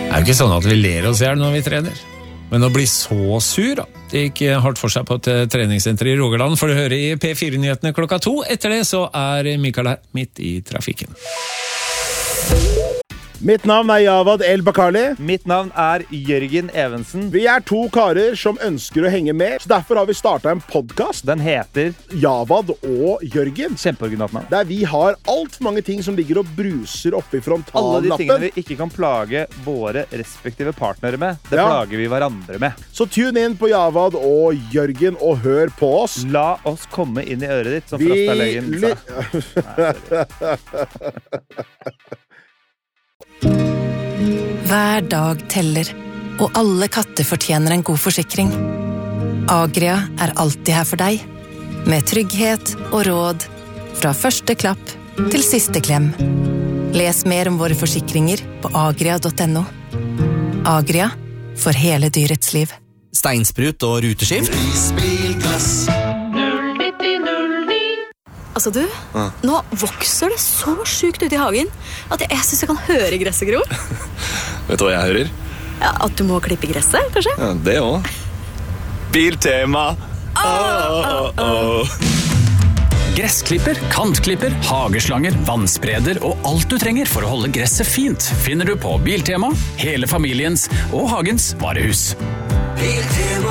jo ikke sånn at vi ler oss ihjel når vi trener. Men å bli så sur, da. Det gikk hardt for seg på et treningssenter i Rogaland, for å høre i P4-nyhetene 2. Etter det så Mikael her midt i trafikken. Mitt navn Javad El Bakali. Mitt navn Jørgen Evensen. Vi 2 karer som ønsker å henge med, så derfor har vi startet en podcast. Den heter Javad og Jørgen. Kjempeoriginalt navn. Der vi har alt for mange ting som ligger og bruser oppe i frontallappen. Alle de tingene vi ikke kan plage våre respektive partnere med, det plager vi hverandre med. Så tune inn på Javad og Jørgen og hør på oss. La oss komme inn i øret ditt, som Frostalegen sa. Hver dag teller, og alle katter fortjener en god forsikring. Agria alltid her for deg, med trygghet og råd, fra første klapp til siste klem. Les mer om våre forsikringer på agria.no. Agria, for hele dyrets liv. Steinsprut og ruteskift. Altså du, nå vokser det så sykt ut i hagen at jeg synes jeg kan høre gresset gro. Vet du hva jeg hører? Ja, at du må klippe gresset, kanskje? Ja, det også. Biltema. Gressklipper, kantklipper, hageslanger, vannspreder og alt du trenger for å holde gresset fint finner du på Biltema, hele familiens og hagens varehus. Biltema.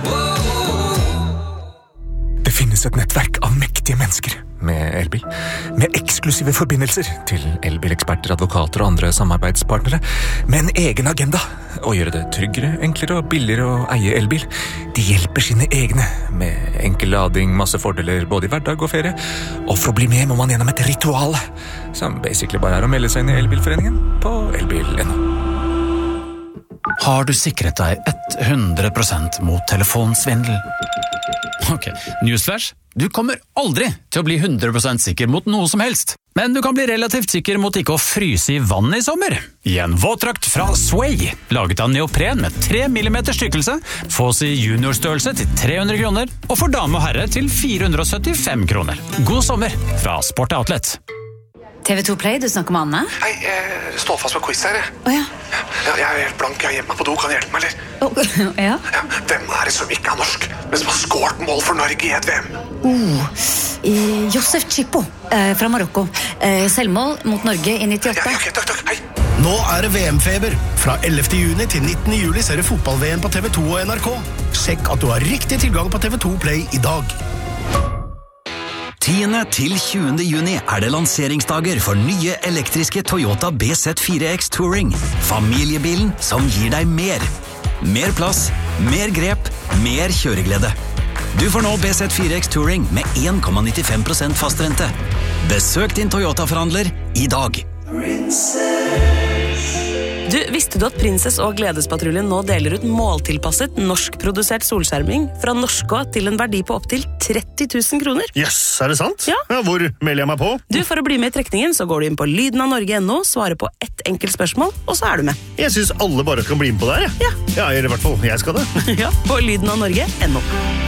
Det finnes et nettverk av mektige mennesker med elbil, med eksklusive forbindelser til elbileksperter, advokater og andre samarbeidspartnere, med en egen agenda å gjøre det tryggere, enklere og billigere å eie elbil. De hjelper sine egne med enkel lading, masse fordeler både i hverdag og ferie, og for å bli med må man gjennom et ritual, som basically bare å melde seg inn i elbilforeningen på elbil.no. Har du sikret deg 100% mot telefonsvindel? Ok, newsflash. Du kommer aldri til å bli 100% sikker mot noe som helst. Men du kan bli relativt sikker mot ikke å fryse i vann i sommer. I en våtdrakt fra Sway, laget av neopren med 3 mm tykkelse, fås i juniorstørrelse til 300 kroner, og for dame og herre til 475 kroner. God sommer fra Sport Outlet. TV2 Play, du snakker med Anne? Hei, jeg står fast med quiz her, jeg. Åja. Jeg helt blank, jeg hjemme på do, kan du hjelpe meg, eller? Ja. Hvem det som ikke norsk, men som har skåret mål for Norge i et VM? Josef Chipo, fra Marokko. Selvmål mot Norge i 98. Ja, ok, takk, hei. Nå det VM-feber. Fra 11. juni til 19. juli ser du fotball-VM på TV2 og NRK. Sjekk at du har riktig tilgang på TV2 Play i dag. 10. til 20. juni det lanseringsdager for nye elektriske Toyota BZ4X Touring. Familiebilen som gir deg mer. Mer plass, mer grep, mer kjøreglede. Du får nå BZ4X Touring med 1,95% fastrente. Besøk din Toyota-forhandler i dag. Du, visste du at Prinsess og Gledespatruljen nå deler ut måltilpasset norskprodusert solskjerming fra Norskå til en verdi på opp til 30 000 kroner? Yes, det sant? Ja. Hvor melder jeg meg på? Du, for å bli med i trekningen så går du inn på lydenavnorge.no, svarer på ett enkelt spørsmål, og så du med. Jeg synes alle bare kan bli med på det her, ja. Ja, i hvert fall, jeg skal det. Ja, på lydenavnorge.no.